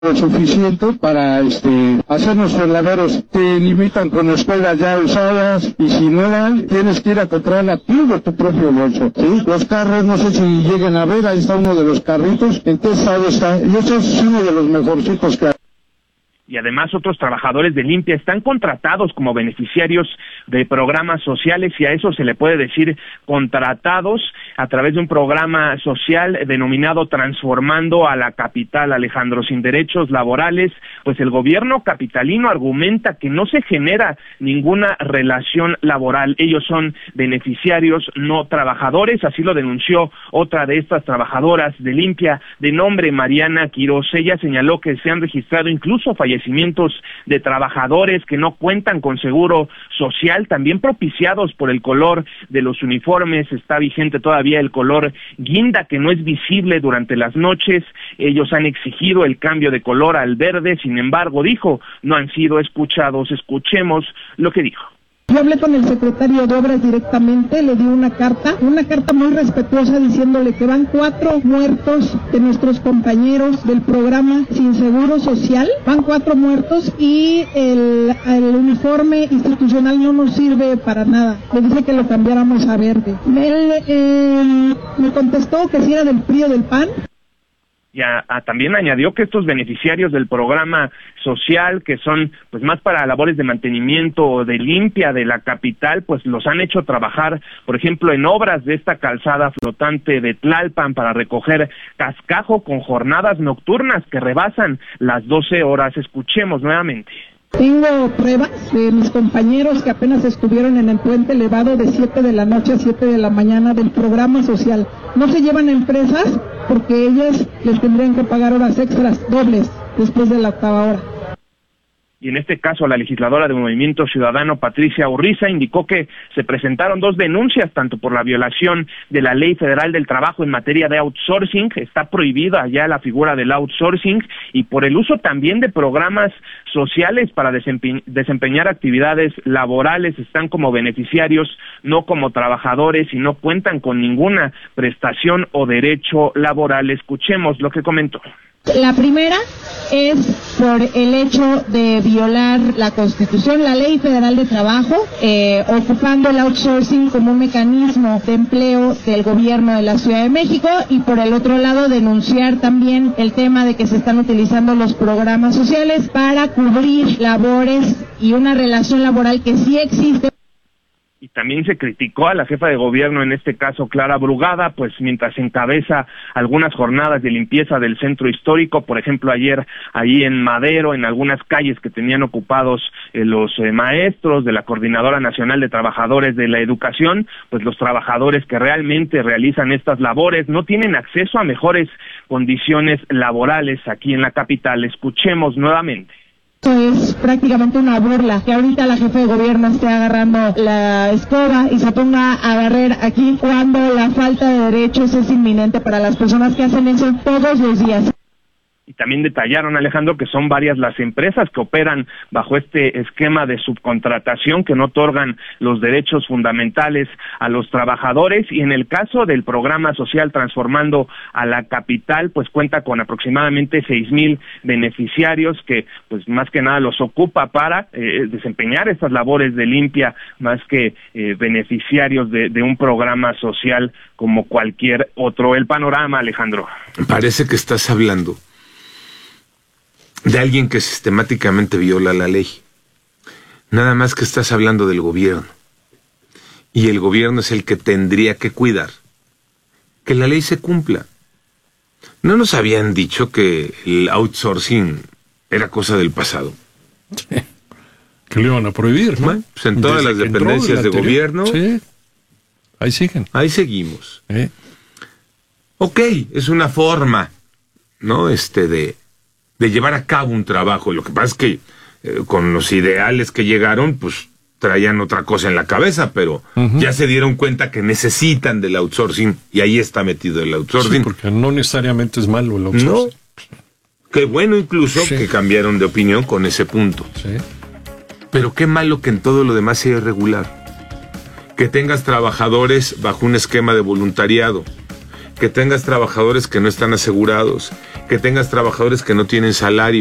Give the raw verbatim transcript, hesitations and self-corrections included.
lo suficiente para este hacer nuestros laderos. Te limitan con escuelas ya usadas y si no dan, tienes que ir a comprarla tú de tu propio bolso. ¿Sí? Los carros, no sé si lleguen a ver, ahí está uno de los carritos. ¿En qué estado está? Y ese es uno de los mejorcitos que hay. Y además otros trabajadores de Limpia están contratados como beneficiarios de programas sociales y a eso se le puede decir contratados a través de un programa social denominado Transformando a la Capital, Alejandro, sin derechos laborales. Pues el gobierno capitalino argumenta que no se genera ninguna relación laboral. Ellos son beneficiarios, no trabajadores, así lo denunció otra de estas trabajadoras de Limpia de nombre Mariana Quiroz. Ella señaló que se han registrado incluso fallecimientos de trabajadores que no cuentan con seguro social, también propiciados por el color de los uniformes. Está vigente todavía el color guinda, que no es visible durante las noches. Ellos han exigido el cambio de color al verde, sin embargo, dijo, no han sido escuchados. Escuchemos lo que dijo. Yo hablé con el secretario de Obras directamente, le di una carta, una carta muy respetuosa diciéndole que van cuatro muertos de nuestros compañeros del programa Sin Seguro Social, van cuatro muertos y el, el uniforme institucional no nos sirve para nada. Le dije que lo cambiáramos a verde. Él eh, me contestó que si era del P R I o del P A N. Y a, a, también añadió que estos beneficiarios del programa social, que son pues más para labores de mantenimiento de limpia de la capital, pues los han hecho trabajar, por ejemplo, en obras de esta calzada flotante de Tlalpan para recoger cascajo con jornadas nocturnas que rebasan las doce horas. Escuchemos nuevamente. Tengo pruebas de mis compañeros que apenas estuvieron en el puente elevado de siete de la noche a siete de la mañana del programa social. No se llevan a empresas porque ellas les tendrían que pagar horas extras dobles después de la octava hora. Y en este caso la legisladora de Movimiento Ciudadano, Patricia Urriza, indicó que se presentaron dos denuncias, tanto por la violación de la Ley Federal del Trabajo en materia de outsourcing, está prohibida ya la figura del outsourcing, y por el uso también de programas sociales para desempe- desempeñar actividades laborales. Están como beneficiarios, no como trabajadores, y no cuentan con ninguna prestación o derecho laboral. Escuchemos lo que comentó. La primera es por el hecho de violar la Constitución, la Ley Federal de Trabajo, eh, ocupando el outsourcing como un mecanismo de empleo del gobierno de la Ciudad de México, y por el otro lado denunciar también el tema de que se están utilizando los programas sociales para cubrir labores y una relación laboral que sí existe. Y también se criticó a la jefa de gobierno, en este caso Clara Brugada, pues mientras encabeza algunas jornadas de limpieza del centro histórico, por ejemplo ayer allí en Madero, en algunas calles que tenían ocupados eh, los eh, maestros de la Coordinadora Nacional de Trabajadores de la Educación, pues los trabajadores que realmente realizan estas labores no tienen acceso a mejores condiciones laborales aquí en la capital. Escuchemos nuevamente. Esto es prácticamente una burla, que ahorita la jefa de gobierno esté agarrando la escoba y se ponga a barrer aquí cuando la falta de derechos es inminente para las personas que hacen eso todos los días. Y también detallaron, Alejandro, que son varias las empresas que operan bajo este esquema de subcontratación, que no otorgan los derechos fundamentales a los trabajadores. Y en el caso del programa social Transformando a la Capital, pues cuenta con aproximadamente seis mil beneficiarios que pues más que nada los ocupa para eh, desempeñar estas labores de limpia, más que eh, beneficiarios de, de un programa social como cualquier otro. El panorama, Alejandro. Parece que estás hablando de alguien que sistemáticamente viola la ley. Nada más que estás hablando del gobierno. Y el gobierno es el que tendría que cuidar que la ley se cumpla. ¿No nos habían dicho que el outsourcing era cosa del pasado? Sí. Que lo iban a prohibir, ¿no? Bueno, pues en todas Desde las dependencias de gobierno. Sí. Ahí siguen. Ahí seguimos. Sí. Ok, es una forma, ¿no? Este de... de llevar a cabo un trabajo. Lo que pasa es que eh, con los ideales que llegaron, pues traían otra cosa en la cabeza, pero uh-huh. ya se dieron cuenta que necesitan del outsourcing, y ahí está metido el outsourcing. Sí, porque no necesariamente es malo el outsourcing. No. Qué bueno incluso sí. que cambiaron de opinión con ese punto. Sí. Pero qué malo que en todo lo demás sea irregular. Que tengas trabajadores bajo un esquema de voluntariado. que tengas trabajadores que no están asegurados, que tengas trabajadores que no tienen salario.